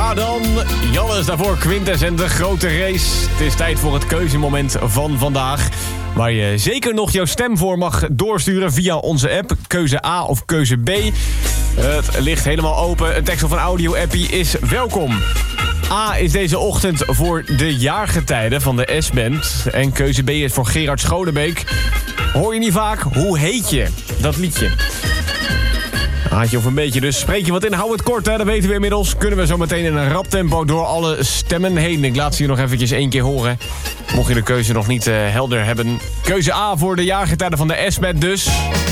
Ja, dan Jannes, daarvoor Quintes en de grote race. Het is tijd voor het keuzemoment van vandaag, waar je zeker nog jouw stem voor mag doorsturen via onze app. Keuze A of keuze B. Het ligt helemaal open. Een tekst of een audio-appie is welkom. A is deze ochtend voor de jaargetijden van de S-band. En keuze B is voor Gerard Schonebeek. Hoor je niet vaak, hoe heet je? Dat liedje. Haatje of een beetje, dus spreek je wat in. Hou het kort, hè? Dat weten we inmiddels. Kunnen we zo meteen in een rap tempo door alle stemmen heen. Ik laat ze je nog eventjes 1 keer horen. Mocht je de keuze nog niet helder hebben. Keuze A voor de jaargetijden van de S-band dus.